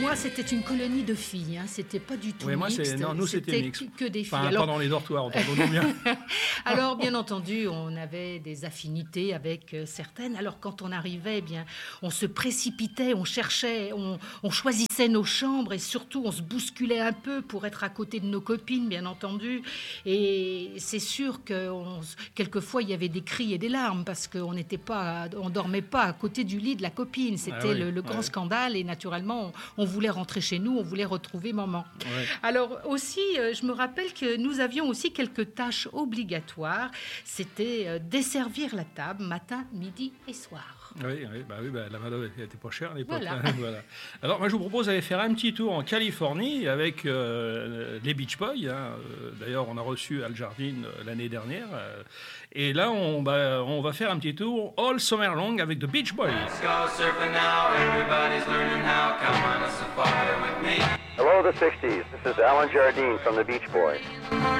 Moi, c'était une colonie de filles. C'était pas du tout mixte. Non, nous, c'était mixte. Que des filles. Enfin, pas dans les dortoirs, entendons-nous bien. Alors, bien entendu, on avait des affinités avec certaines. Alors, quand on arrivait, on se précipitait, on cherchait, on choisissait nos chambres et surtout, on se bousculait un peu pour être à côté de nos copines, bien entendu. Et c'est sûr que quelquefois, il y avait des cris et des larmes parce qu'on dormait pas à côté du lit de la copine. C'était le grand scandale et naturellement, on voulait rentrer chez nous, on voulait retrouver maman. Ouais. Alors aussi, je me rappelle que nous avions aussi quelques tâches obligatoires. C'était desservir la table matin, midi et soir. Oui, la main-d'œuvre n'était pas chère à l'époque. Voilà. Voilà. Alors, moi, je vous propose d'aller faire un petit tour en Californie avec les Beach Boys. D'ailleurs, on a reçu Al Jardine l'année dernière. Et là, on va faire un petit tour All Summer Long avec The Beach Boys. Let's go surfing now, everybody's learning how. Come on a safari with me. Hello, the 60s. This is Alan Jardine from The Beach Boys.